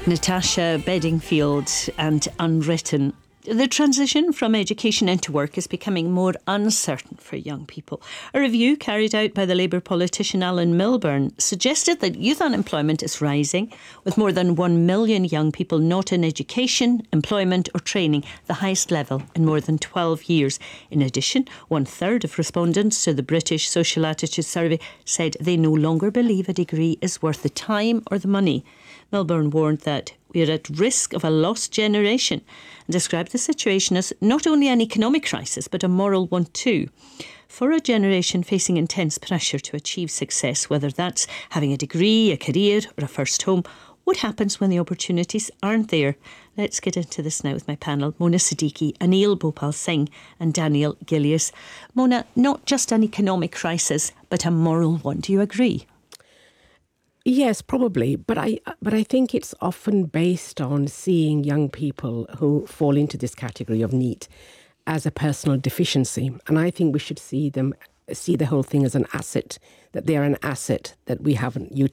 Natasha Bedingfield and Unwritten. The transition from education into work is becoming more uncertain for young people. A review carried out by the Labour politician Alan Milburn suggested that youth unemployment is rising, with more than 1 million young people not in education, employment or training, the highest level in more than 12 years. In addition, 1/3 of respondents to the British Social Attitude Survey said they no longer believe a degree is worth the time or the money. Milburn warned that we are at risk of a lost generation and described the situation as not only an economic crisis but a moral one too. For a generation facing intense pressure to achieve success, whether that's having a degree, a career or a first home, what happens when the opportunities aren't there? Let's get into this now with my panel, Mona Siddiqui, Anil Bhopal Singh and Daniel Gillies. Mona, not just an economic crisis but a moral one. Do you agree? Yes, probably, but I think it's often based on seeing young people who fall into this category of NEET as a personal deficiency, and I think we should see the whole thing as an asset, that they are an asset that we haven't